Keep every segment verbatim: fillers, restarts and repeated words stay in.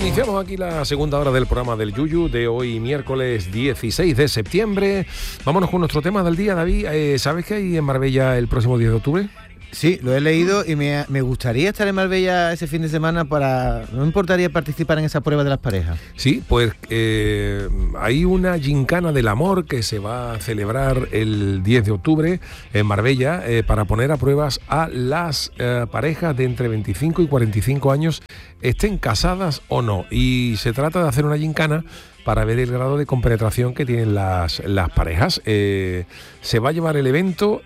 Iniciamos aquí la segunda hora del programa del Yuyu de hoy, miércoles dieciséis de septiembre. Vámonos con nuestro tema del día, David. Eh, ¿Sabes que hay en Marbella el próximo diez de octubre? Sí, lo he leído y me, me gustaría estar en Marbella ese fin de semana para... No me importaría participar en esa prueba de las parejas. Sí, pues eh, hay una gincana del amor que se va a celebrar el diez de octubre en Marbella eh, para poner a pruebas a las eh, parejas de entre veinticinco y cuarenta y cinco años, estén casadas o no. Y se trata de hacer una gincana para ver el grado de compenetración que tienen las, las parejas. Eh, se va a llevar el evento...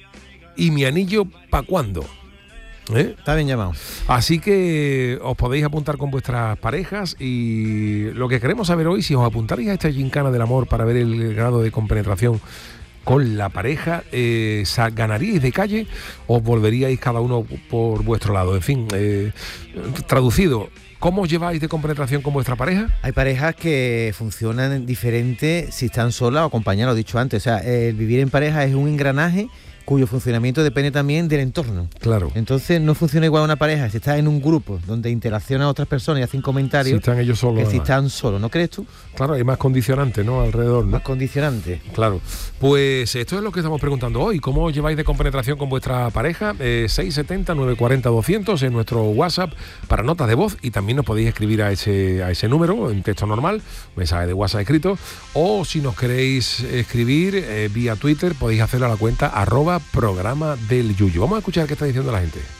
¿Y mi anillo pa' cuándo? ¿Eh? Está bien llamado. Así que os podéis apuntar con vuestras parejas y lo que queremos saber hoy, si os apuntaréis a esta gincana del amor para ver el grado de compenetración con la pareja, eh, ¿ganaríais de calle o volveríais cada uno por vuestro lado? En fin, eh, traducido, ¿cómo os lleváis de compenetración con vuestra pareja? Hay parejas que funcionan diferente si están solas o acompañadas, lo he dicho antes. O sea, el vivir en pareja es un engranaje cuyo funcionamiento depende también del entorno. Claro. Entonces no funciona igual una pareja si está en un grupo donde interaccionan otras personas y hacen comentarios. Si están ellos solos. Que si además. están solos, ¿no crees tú? Claro, hay más condicionantes, ¿no? Alrededor, ¿no? Más condicionantes. Claro. Pues esto es lo que estamos preguntando hoy. ¿Cómo os lleváis de compenetración con vuestra pareja? Eh, seis siete cero, nueve cuatro cero, doscientos en nuestro WhatsApp para notas de voz, y también nos podéis escribir a ese, a ese número en texto normal, mensaje de WhatsApp escrito, o si nos queréis escribir eh, vía Twitter, podéis hacerlo a la cuenta arroba programa del Yuyu. Vamos a escuchar qué está diciendo la gente.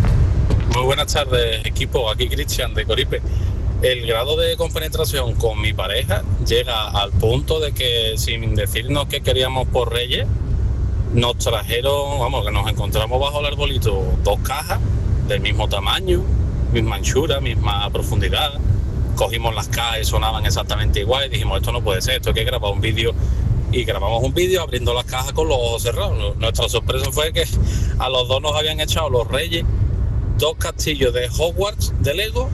Muy buenas tardes, equipo. Aquí Cristian de Coripe. El grado de compenetración con mi pareja llega al punto de que, sin decirnos que queríamos por Reyes, nos trajeron, vamos, que nos encontramos bajo el arbolito dos cajas del mismo tamaño, misma anchura, misma profundidad. Cogimos las cajas y sonaban exactamente igual y dijimos, esto no puede ser, esto hay que grabar un vídeo. Y grabamos un vídeo abriendo las cajas con los ojos cerrados. Nuestra sorpresa fue que a los dos nos habían echado los Reyes dos castillos de Hogwarts de Lego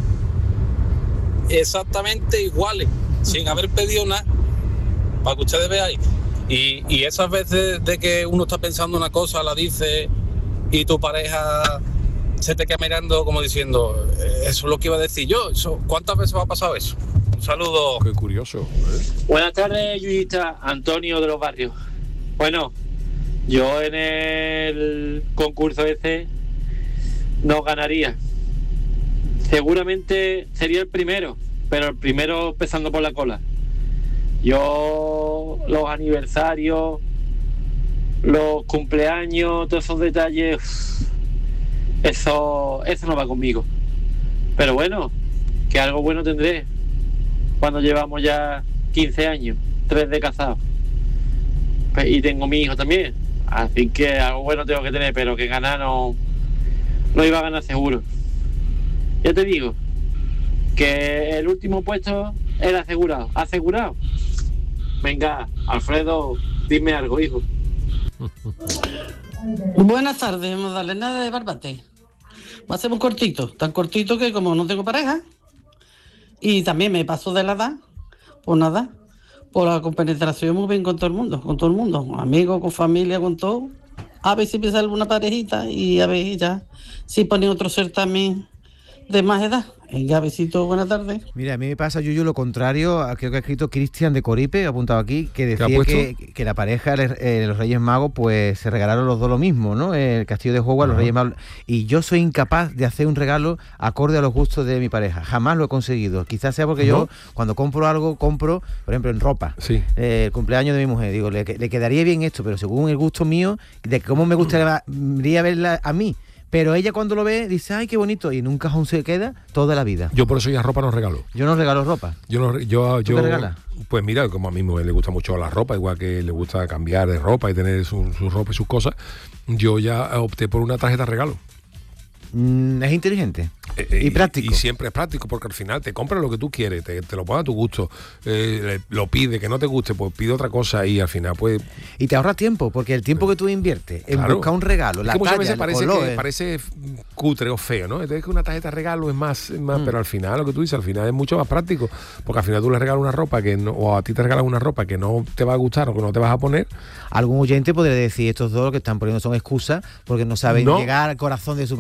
exactamente iguales, sin haber pedido nada, para que ustedes veáis. Y, y esas veces de que uno está pensando una cosa, la dice, y tu pareja se te queda mirando como diciendo, eso es lo que iba a decir yo. Eso, ¿cuántas veces me ha pasado eso? Un saludo. Qué curioso, ¿eh? Buenas tardes, Yuyita. Antonio de los Barrios. Bueno, yo en el concurso ese no ganaría. Seguramente sería el primero, pero el primero empezando por la cola. Yo, los aniversarios, los cumpleaños, todos esos detalles, eso, eso no va conmigo. Pero bueno, que algo bueno tendré cuando llevamos ya quince años, tres de casados. Y tengo mi hijo también. Así que algo bueno tengo que tener, pero que ganar no, no iba a ganar seguro. Ya te digo, que el último puesto era asegurado. ¿Asegurado? Venga, Alfredo, dime algo, hijo. Buenas tardes, Magdalena de Barbate. Va a ser muy cortito, tan cortito que como no tengo pareja y también me paso de la edad, pues nada, por la compenetración muy bien con todo el mundo, con todo el mundo, amigos, con familia, con todo. A ver si empieza alguna parejita y a ver ya si pone otro certamen de más edad. Venga, besito, buenas tardes. Mira, a mí me pasa, Yuyu, lo contrario, creo que ha escrito Cristian de Coripe, apuntado aquí, que decía que, que la pareja de eh, los Reyes Magos, pues se regalaron los dos lo mismo, ¿no? El castillo de Hogwarts, los Reyes Magos. Y yo soy incapaz de hacer un regalo acorde a los gustos de mi pareja. Jamás lo he conseguido. Quizás sea porque ¿no? yo, cuando compro algo, compro, por ejemplo, en ropa. Sí. Eh, el cumpleaños de mi mujer. Digo, le, le quedaría bien esto, pero según el gusto mío, de cómo me gustaría verla a mí. Pero ella cuando lo ve dice, ay, qué bonito, y en un cajón se queda toda la vida. Yo por eso ya ropa no regalo. Yo no regalo ropa. Yo no, yo, ¿Tú yo, qué regalas? Pues mira, como a mí me le gusta mucho la ropa, igual que le gusta cambiar de ropa y tener su, su ropa y sus cosas, yo ya opté por una tarjeta regalo. Mm, es inteligente. Eh, y, y práctico. Y siempre es práctico, porque al final te compras lo que tú quieres, te, te lo pones a tu gusto, eh, lo pide, que no te guste, pues pide otra cosa y al final pues... Y te ahorras tiempo, porque el tiempo que tú inviertes en claro. buscar un regalo, es la que muchas talla, veces parece, color, que, eh. parece cutre o feo, ¿no? Entonces que una tarjeta de regalo es más, es más mm. pero al final lo que tú dices, al final es mucho más práctico, porque al final tú le regalas una ropa que no, o a ti te regalan una ropa que no te va a gustar o que no te vas a poner. Algún oyente podría decir, estos dos lo que están poniendo son excusas porque no saben no, llegar al corazón de su pareja. Para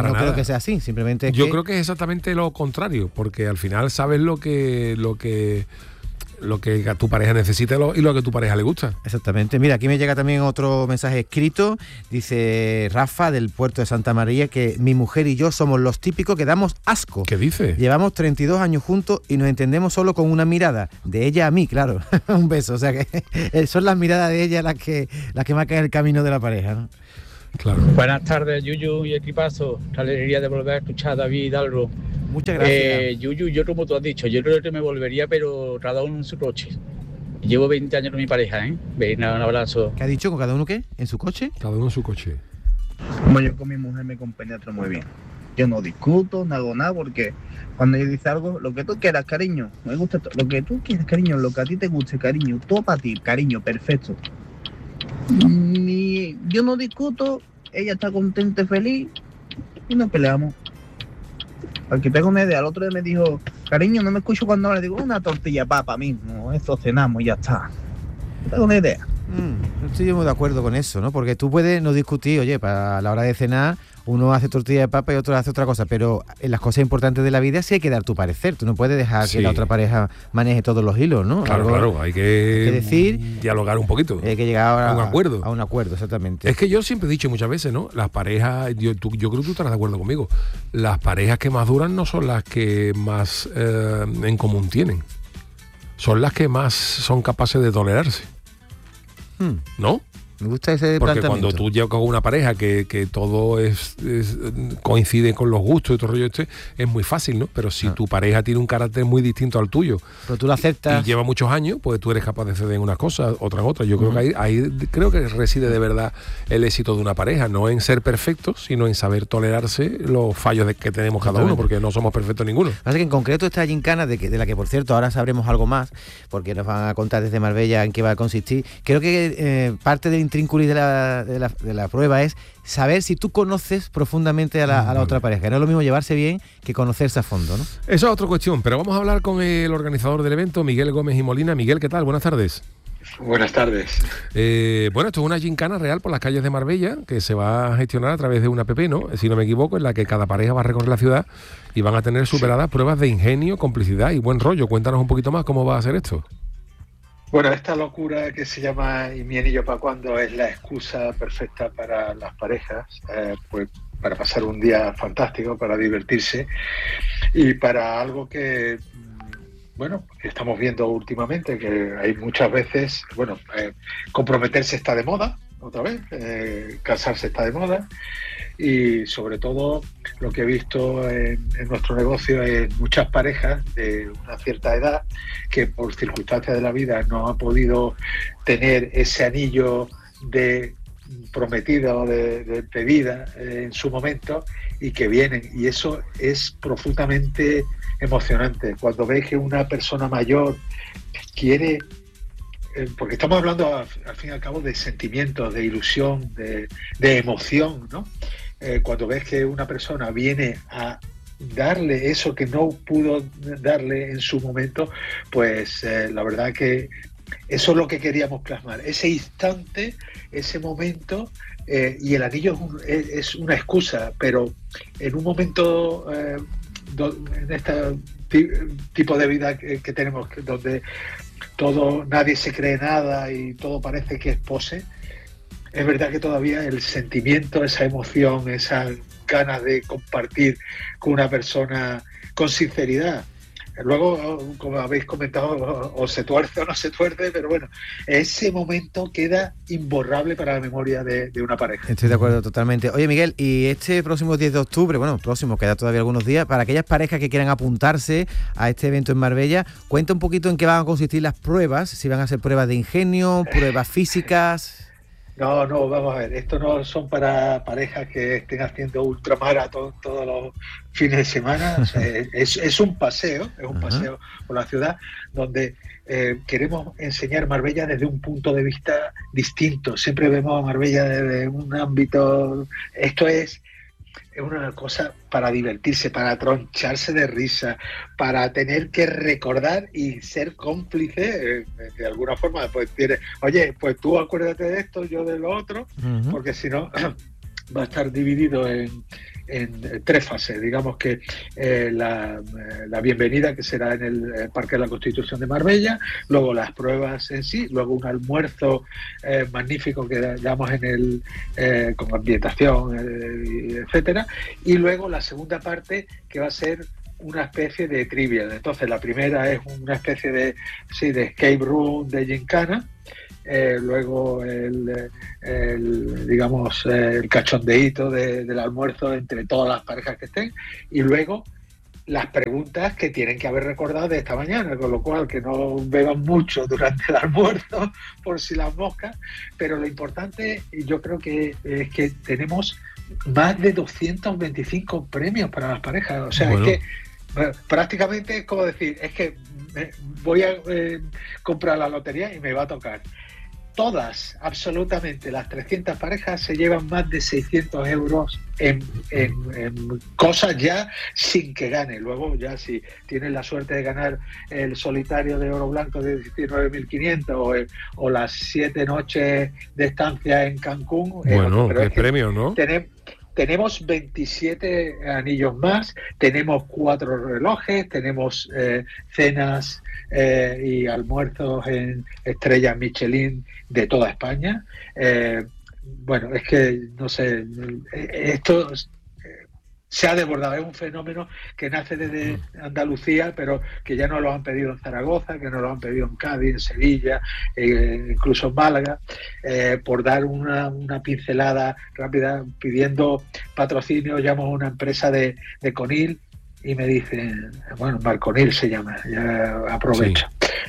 para no nada. creo que sea así, simplemente es Yo que... creo que es exactamente lo contrario, porque al final sabes lo que lo que lo que a tu pareja necesita y lo que a tu pareja le gusta. Exactamente. Mira, aquí me llega también otro mensaje escrito. Dice Rafa, del puerto de Santa María, que mi mujer y yo somos los típicos que damos asco. ¿Qué dice? Llevamos treinta y dos años juntos y nos entendemos solo con una mirada. De ella a mí, claro. Un beso. O sea que son las miradas de ella las que, las que marcan el camino de la pareja, ¿no? Claro. Buenas tardes, Yuyu y equipazo. La alegría de volver a escuchar a David Hidalgo. Muchas gracias. Eh, Yuyu, yo como tú has dicho, yo creo que me volvería, pero cada uno en su coche. Llevo veinte años con mi pareja, ¿eh? Venga, un abrazo. ¿Qué ha dicho? ¿Con cada uno qué? ¿En su coche? Cada uno en su coche. Como yo con mi mujer me compenetro muy bien. Yo no discuto, no hago nada, porque cuando ella dice algo, lo que tú quieras, cariño, me gusta todo. Lo que tú quieras, cariño, lo que a ti te guste, cariño, todo para ti, cariño, perfecto. Ni, yo no discuto, ella está contenta y feliz y nos peleamos. Para que tenga una idea, el otro día me dijo, cariño, no me escucho cuando habla, digo, una tortilla de papa mismo, esto cenamos y ya está. Tengo una idea. Mm, no estoy muy de acuerdo con eso, ¿no? Porque tú puedes no discutir, oye, para la hora de cenar uno hace tortilla de papa y otro hace otra cosa, pero en las cosas importantes de la vida sí hay que dar tu parecer. Tú no puedes dejar Sí. que la otra pareja maneje todos los hilos, ¿no? Claro, Algo claro, hay que, hay que decir, dialogar un poquito. hay que llegar a, A un acuerdo. A un acuerdo, exactamente. Es que yo siempre he dicho muchas veces, ¿no? Las parejas, yo, tú- yo creo que tú estarás de acuerdo conmigo, las parejas que más duran no son las que más eh, en común tienen, son las que más son capaces de tolerarse, Hmm, ¿no? me gusta ese Porque planteamiento. cuando tú llevas con una pareja que, que todo es, es- coincide con los gustos y todo el rollo este, es muy fácil, ¿no? Pero si Ah. tu pareja tiene un carácter muy distinto al tuyo Pero tú lo y aceptas. lleva muchos años, pues tú eres capaz de ceder en unas cosas, otras en otras. Yo creo que ahí, ahí creo que reside de verdad el éxito de una pareja, no en ser perfectos, sino en saber tolerarse los fallos de que tenemos cada uno, Exactamente. porque no somos perfectos ninguno. Pasa que en concreto esta gincana, de, que, de la que por cierto ahora sabremos algo más, porque nos van a contar desde Marbella en qué va a consistir, creo que eh, parte del intrínculo de la, de, la, de la prueba es saber si tú conoces profundamente a la, a la otra pareja. No es lo mismo llevarse bien que conocerse a fondo, ¿no? Esa es otra cuestión, pero vamos a hablar con el organizador del evento, Miguel Gómez y Molina. Miguel, ¿qué tal? Buenas tardes. Buenas tardes. Eh, bueno, esto es una gincana real por las calles de Marbella que se va a gestionar a través de una app, ¿no? Si no me equivoco, en la que cada pareja va a recorrer la ciudad y van a tener superadas pruebas de ingenio, complicidad y buen rollo. Cuéntanos un poquito más cómo va a ser esto. Bueno, esta locura que se llama ¿Y mi anillo para cuándo? Es la excusa perfecta para las parejas, eh, pues para pasar un día fantástico, para divertirse y para algo que, mm, bueno, que estamos viendo últimamente, que hay muchas veces, bueno, eh, comprometerse está de moda, otra vez, eh, casarse está de moda. Y sobre todo lo que he visto en, en nuestro negocio es muchas parejas de una cierta edad que por circunstancias de la vida no han podido tener ese anillo de prometido de, de, de vida eh, en su momento y que vienen, y eso es profundamente emocionante cuando ves que una persona mayor quiere, eh, porque estamos hablando al, al fin y al cabo de sentimientos, de ilusión, de, de emoción, ¿no? Eh, cuando ves que una persona viene a darle eso que no pudo darle en su momento, pues eh, la verdad que eso es lo que queríamos plasmar, ese instante, ese momento, eh, y el anillo es, un, es, es una excusa, pero en un momento, eh, do, en este ti, tipo de vida que, que tenemos, donde todo, nadie se cree nada y todo parece que es pose, es verdad que todavía el sentimiento, esa emoción, esas ganas de compartir con una persona con sinceridad. Luego, como habéis comentado, o se tuerce o no se tuerce, pero bueno, ese momento queda imborrable para la memoria de, de una pareja. Estoy de acuerdo totalmente. Oye, Miguel, y este próximo diez de octubre, bueno, próximo, queda todavía algunos días, para aquellas parejas que quieran apuntarse a este evento en Marbella, cuenta un poquito en qué van a consistir las pruebas, si van a ser pruebas de ingenio, pruebas físicas... No, no, vamos a ver, esto no son para parejas que estén haciendo ultramaratón todos los fines de semana, o sea, es, es un paseo, es un paseo por la ciudad donde eh, queremos enseñar Marbella desde un punto de vista distinto, siempre vemos a Marbella desde un ámbito, esto es... es una cosa para divertirse, para troncharse de risa, para tener que recordar y ser cómplice, eh, de alguna forma, pues tiene, oye, pues tú acuérdate de esto, yo de lo otro, uh-huh. porque si no va a estar dividido en, en tres fases. Digamos que eh, la, la bienvenida, que será en el Parque de la Constitución de Marbella, luego las pruebas en sí, luego un almuerzo eh, magnífico que damos en el eh, con ambientación, eh, etcétera, y luego la segunda parte, que va a ser una especie de trivia. Entonces la primera es una especie de, sí, de escape room, de gincana. Eh, luego el, el digamos el cachondeíto de, del almuerzo entre todas las parejas que estén, y luego las preguntas que tienen que haber recordado de esta mañana, con lo cual que no beban mucho durante el almuerzo por si las moscas. Pero lo importante, yo creo que es que tenemos más de doscientos veinticinco premios para las parejas. O sea, bueno, es que bueno, prácticamente es como decir, es que voy a eh, comprar la lotería y me va a tocar. Todas, absolutamente, las trescientas parejas se llevan más de seiscientos euros en, en, en cosas ya sin que gane. Luego ya si tienen la suerte de ganar el solitario de oro blanco de diecinueve mil quinientos o, el, o las siete noches de estancia en Cancún. Bueno, qué premio, ¿no? Tenemos, tenemos veintisiete anillos más, tenemos cuatro relojes, tenemos eh, cenas eh, y almuerzos en estrellas Michelin de toda España. Eh, bueno, es que, no sé, esto se ha desbordado, es un fenómeno que nace desde Andalucía, pero que ya nos lo han pedido en Zaragoza, que nos lo han pedido en Cádiz, en Sevilla, eh, incluso en Málaga, eh, por dar una, una pincelada rápida, pidiendo patrocinio. Llamo a una empresa de, de Conil y me dicen, bueno, Marconil se llama, ya aprovecho.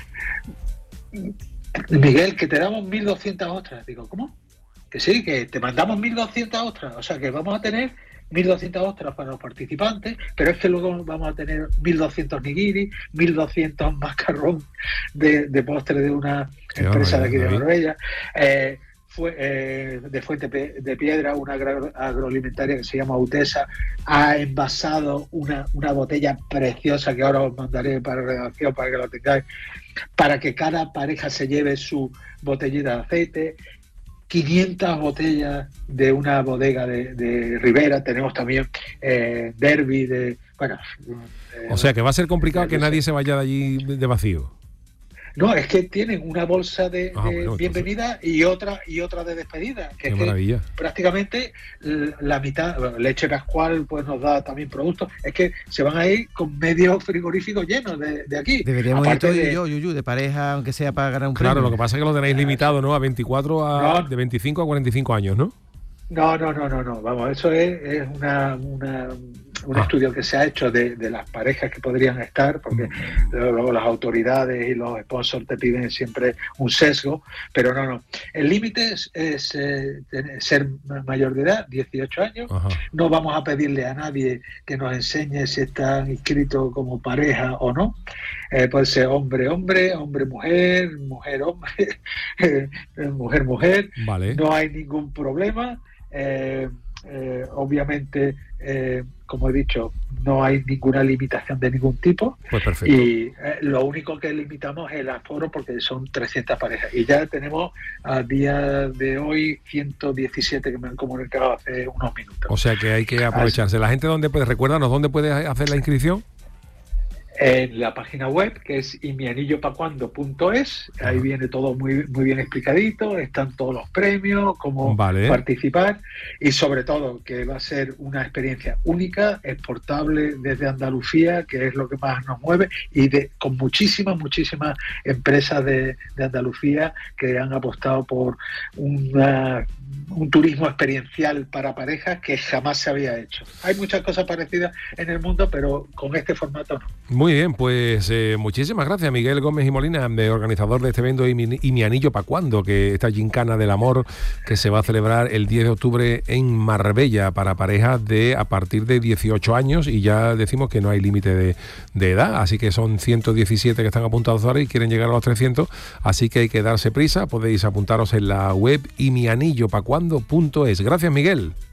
Sí. Miguel, que te damos mil doscientas ostras. Digo, ¿cómo? Que sí, que te mandamos mil doscientas ostras, o sea que vamos a tener mil doscientas ostras para los participantes, pero es que luego vamos a tener mil doscientos nigiri, mil doscientos mascarrón de, de postre de una Qué empresa de aquí de Marbella, eh, fue, eh, de Fuente de Piedra, una agro, agroalimentaria que se llama Utesa, ha envasado una, una botella preciosa que ahora os mandaré para redacción para que lo tengáis, para que cada pareja se lleve su botellita de aceite. quinientas botellas de una bodega de, de Ribera. Tenemos también eh, Derby de, bueno, eh, o sea que va a ser complicado que nadie se vaya de allí de vacío. No, es que tienen una bolsa de, ah, de bueno, bienvenida entonces... y otra y otra de despedida. Que Qué es maravilla. Que prácticamente la mitad, bueno, Leche Pascual pues nos da también productos. Es que se van a ir con medio frigorífico llenos de, de aquí. Deberíamos ir todo de... yo, Yuyu, de pareja, aunque sea para ganar un claro, premio. Claro, lo que pasa es que lo tenéis limitado, ¿no? A veinticuatro, a, no. de veinticinco a cuarenta y cinco años, ¿no? No, no, no, no, no. Vamos, eso es, es una... una un ah. estudio que se ha hecho de, de las parejas que podrían estar, porque luego las autoridades y los sponsors te piden siempre un sesgo, pero no, no. El límite es, es eh, ser mayor de edad, dieciocho años. Ajá. No vamos a pedirle a nadie que nos enseñe si están inscritos como pareja o no. Eh, puede ser hombre, hombre, hombre, mujer, mujer, hombre, mujer, mujer. Vale. No hay ningún problema. Eh, eh, obviamente, eh, como he dicho, no hay ninguna limitación de ningún tipo. Pues perfecto. Y eh, lo único que limitamos es el aforo, porque son trescientas parejas. Y ya tenemos a día de hoy ciento diecisiete que me han comunicado hace unos minutos. O sea que hay que aprovecharse. ¿La gente dónde puede? Recuérdanos, ¿dónde puede hacer la inscripción? En la página web, que es y mi anillo pa cuando punto es, ahí viene todo muy muy bien explicadito, están todos los premios, cómo vale. participar, y sobre todo que va a ser una experiencia única, exportable desde Andalucía, que es lo que más nos mueve, y de, con muchísimas, muchísimas empresas de, de Andalucía que han apostado por una, un turismo experiencial para parejas que jamás se había hecho. Hay muchas cosas parecidas en el mundo, pero con este formato no. Muy bien, pues eh, muchísimas gracias, Miguel Gómez y Molina, de organizador de este evento y mi, y mi anillo pa' cuando, que esta gincana del amor que se va a celebrar el diez de octubre en Marbella para parejas de a partir de dieciocho años, y ya decimos que no hay límite de, de edad, así que son ciento diecisiete que están apuntados ahora y quieren llegar a los trescientos, así que hay que darse prisa. Podéis apuntaros en la web y mi anillo pa cuando punto es. Gracias, Miguel.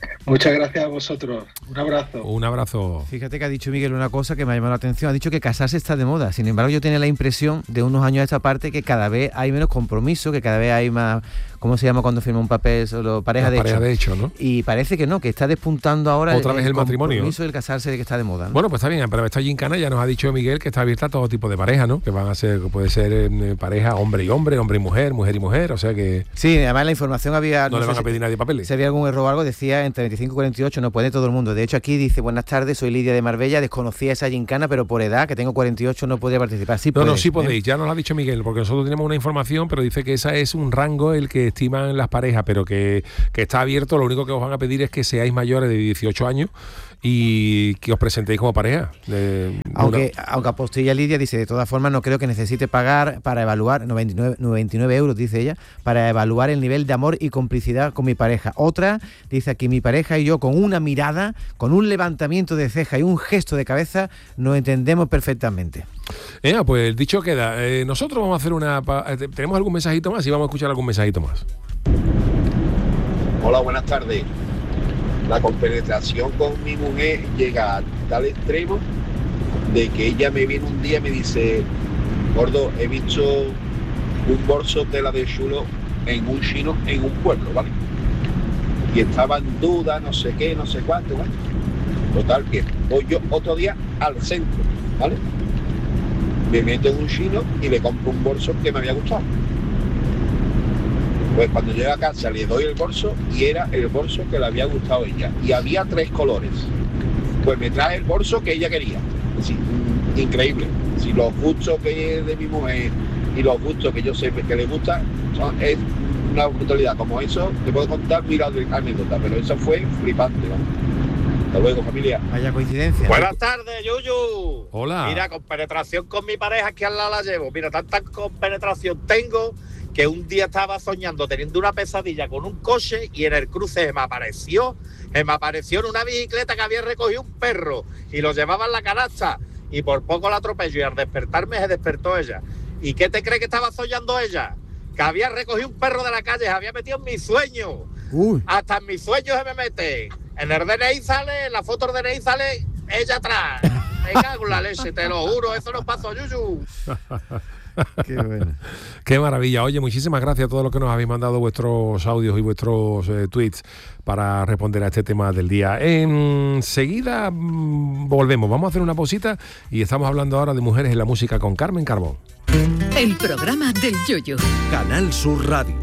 Muchas gracias a vosotros. Un abrazo. Un abrazo. Fíjate que ha dicho Miguel una cosa que me ha llamado la atención. Ha dicho que casarse está de moda. Sin embargo, yo tenía la impresión de unos años a esta parte que cada vez hay menos compromiso, que cada vez hay más... ¿Cómo se llama cuando firma un papel? Solo pareja, de, pareja hecho. de hecho, ¿no? Y parece que no, que está despuntando ahora otra el, vez el, el matrimonio. El compromiso del casarse, de que está de moda, ¿no? Bueno, pues está bien, pero esta gincana ya nos ha dicho Miguel que está abierta a todo tipo de pareja, ¿no? Que van a ser, puede ser eh, pareja hombre y hombre, hombre y mujer, mujer y mujer, o sea que... Sí, además la información había... No, no le van a pedir si, nadie papeles. Si había algún error o algo, decía entre veinticinco y cuarenta y ocho, no puede todo el mundo. De hecho, aquí dice, buenas tardes, soy Lidia de Marbella, desconocía esa gincana, pero por edad, que tengo cuarenta y ocho, no podía participar. Sí no, podéis, no, sí podéis, ¿eh? Ya nos lo ha dicho Miguel, porque nosotros tenemos una información, pero dice que esa es un rango el que estiman las parejas, pero que, que está abierto, lo único que os van a pedir es que seáis mayores de dieciocho años y que os presentéis como pareja. De, aunque, una... aunque apostilla Lidia dice, de todas formas, no creo que necesite pagar para evaluar, noventa y nueve, noventa y nueve euros, dice ella, para evaluar el nivel de amor y complicidad con mi pareja. Otra, dice aquí, mi pareja y yo, con una mirada, con un levantamiento de ceja y un gesto de cabeza, nos entendemos perfectamente. Eh, pues dicho queda, eh, nosotros vamos a hacer una... Eh, ¿tenemos algún mensajito más? Y vamos a escuchar algún mensajito más. Hola, buenas tardes. La compenetración con mi mujer llega a tal extremo de que ella me viene un día y me dice, gordo, he visto un bolso tela de chulo en un chino en un pueblo, ¿vale? Y estaba en duda, no sé qué, no sé cuánto, ¿vale? Total, que voy yo otro día al centro, ¿vale? Me meto en un chino y le compro un bolso que me había gustado. Pues cuando llego a casa le doy el bolso y era el bolso que le había gustado a ella. Y había tres colores. Pues me trae el bolso que ella quería. Sí, increíble. Si los gustos que es de mi mujer y los gustos que yo sé que le gustan, son, es una brutalidad. Como eso, te puedo contar mil anécdotas, pero eso fue flipante, ¿no? Hasta luego, familia. Vaya coincidencia. Buenas tardes, Yuyu. Hola. Mira, con penetración con mi pareja que al lado la llevo. Mira, tanta compenetración tengo que un día estaba soñando teniendo una pesadilla con un coche y en el cruce se me apareció, se me apareció en una bicicleta que había recogido un perro y lo llevaba en la canasta y por poco la atropello y al despertarme se despertó ella. ¿Y qué te cree que estaba soñando ella? Que había recogido un perro de la calle, se había metido en mi sueño. Uy. Hasta en mis sueños se me mete. En el D N I sale, en la foto del D N I sale ella atrás. Me cago en la leche, te lo juro, eso no pasó, Yuyu. Qué bueno. Qué maravilla. Oye, muchísimas gracias a todos los que nos habéis mandado vuestros audios y vuestros eh, tweets para responder a este tema del día. Enseguida mmm, volvemos. Vamos a hacer una pausita y estamos hablando ahora de mujeres en la música con Carmen Carbón. El programa del Yoyo. Canal Sur Radio.